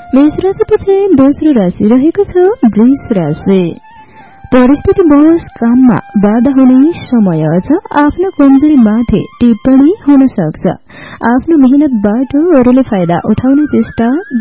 मेष राशिपछि दोस्रो राशि रहेको छ वृष राशि। परिस्थिति बस काममा बाधा हुने समय छ। आफ्नो कमजोरी माथि टिप्पणी हुन सक्छ। आफ्नो मेहनतबाट अरूले फाइदा उठाउने चेष्टा